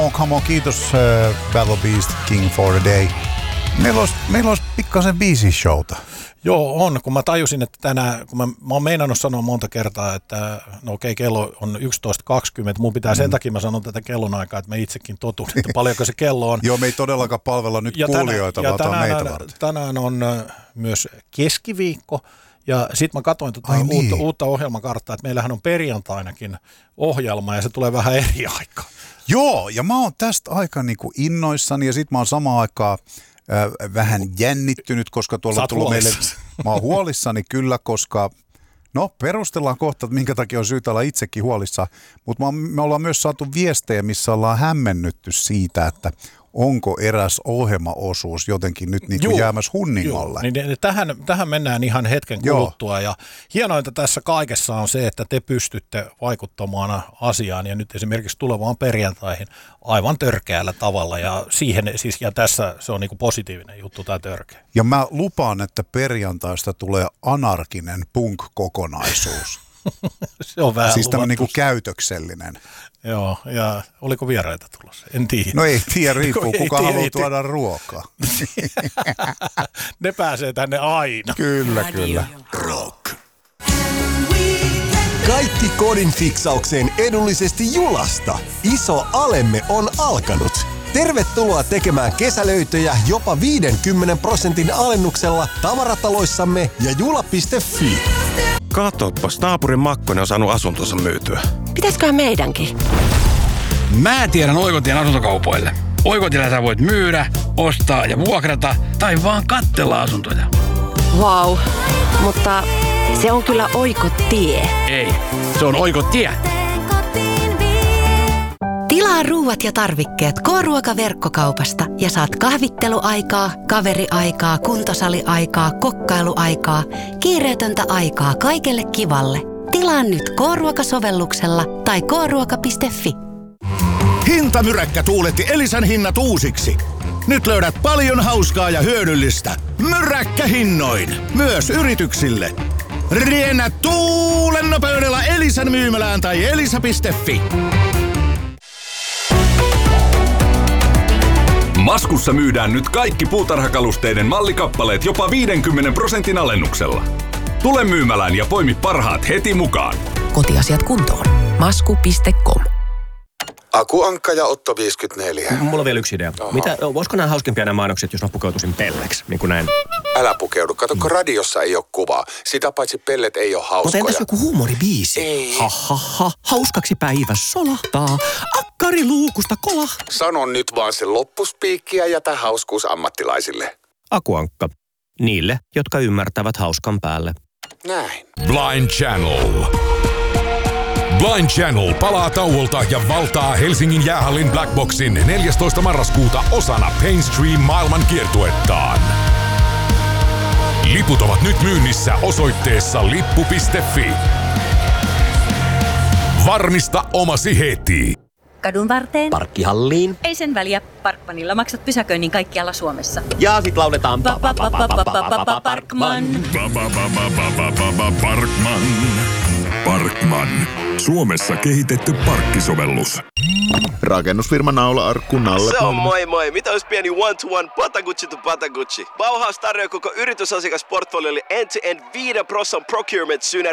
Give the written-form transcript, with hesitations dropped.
Come on, kiitos Battle Beast King for the Day. Meillä olisi pikkasen biisishowta. Joo, on. Kun mä tajusin, että tänään, kun mä oon meinannut sanoa monta kertaa, että no okei, kello on 11.20. Mun pitää sen takia mä sanon tätä kellonaikaa, että mä itsekin totun, että paljonko se kello on. Joo, me ei todellakaan palvella nyt kuulijoita, vaan tämä on meitä varten. Tänään on myös keskiviikko. Ja sitten mä katsoin uutta ohjelmakarttaa, että meillähän on perjantainakin ohjelma ja se tulee vähän eri aikaa. Joo, ja mä oon tästä aika niinku innoissani ja sit mä oon samaan aikaan vähän jännittynyt, koska tuolla tullut meille... Mä oon huolissani kyllä, koska... No, perustellaan kohta, että minkä takia on syytä olla itsekin huolissaan, mutta me ollaan myös saatu viestejä, missä ollaan hämmennytty siitä, että onko eräs ohjelmaosuus jotenkin nyt niin kuin jäämässä hunningolle. Niin tähän mennään ihan hetken kuluttua ja hienointa tässä kaikessa on se, että te pystytte vaikuttamaan asiaan ja nyt esimerkiksi tulevaan perjantaihin aivan törkeällä tavalla ja siihen siis ja tässä se on niin kuin positiivinen juttu tämä törkeä. Ja mä lupaan, että perjantaista tulee anarkinen punk-kokonaisuus. Se on vähän siis tämä niin kuin käytöksellinen. Joo, ja oliko vieraita tulossa? En tiedä. No ei tiedä, riippuu kuka haluaa tuoda ruokaa. Ne pääsee tänne aina. Kyllä. Rock. Kaikki kodin fiksaukseen edullisesti Julasta. Iso alemme on alkanut. Tervetuloa tekemään kesälöitöjä jopa 50% alennuksella tavarataloissamme ja jula.fi. Katoppas, naapurin Makkonen on saanut asuntonsa myytyä. Pitäisköhän meidänkin? Mä tiedän Oikotien asuntokaupoille. Oikotiellä sä voit myydä, ostaa ja vuokrata tai vaan katsella asuntoja. Vau, mutta se on kyllä Oikotie. Ei, se on Oikotie. Tilaa ruuat ja tarvikkeet K-ruokaverkkokaupasta ja saat kahvitteluaikaa, kaveriaikaa, kuntosaliaikaa, kokkailuaikaa, kiireetöntä aikaa kaikelle kivalle. Tilaa nyt K-ruokasovelluksella tai kruoka.fi. Hintamyräkkä tuuletti Elisan hinnat uusiksi. Nyt löydät paljon hauskaa ja hyödyllistä. Myräkkähinnoin, myös yrityksille. Riennä tuulen nopeudella Elisan myymälään tai elisa.fi. Maskussa myydään nyt kaikki puutarhakalusteiden mallikappaleet jopa 50% alennuksella. Tule myymälään ja poimi parhaat heti mukaan. Kotiasiat kuntoon. Masku.com. Akuankka ja Otto 54. Mulla on vielä yksi idea. Voisiko nämä hauskempia nämä mainokset, jos mä pukeutuisin pelleksi, niin kuin näin? Älä pukeudu. Kato, kun radiossa ei ole kuvaa. Sitä paitsi pellet ei ole hauskoja. Mutta entäs joku huumoribiisi? Ei. Ha. Hauskaksi päivä solahtaa. Akkari luukusta kolah. Sano nyt vaan se loppuspiikki ja jätä hauskuus ammattilaisille. Akuankka. Niille, jotka ymmärtävät hauskan päälle. Näin. Blind Channel. Blind Channel palaa tauolta ja valtaa Helsingin jäähallin Black Boxin 14. marraskuuta osana Painstream maailman kiertuettaan. Liput ovat nyt myynnissä osoitteessa lippu.fi. Varmista omasi heti. Kadun varteen. Parkkihalliin. Ei sen väliä. Parkmanilla maksat pysäköinnin kaikkialla Suomessa. Ja sit lauletaan Parkman. Parkman. Suomessa kehitetty parkkisovellus. Rakennusfirma Naula-arkku Nalle. Se on moi. Mitä olisi pieni one-to-one Patagucci to Patagucci? Bauhaus tarjoaa koko yritysasiakasportfoliolle end-to-end 5% procurement synergy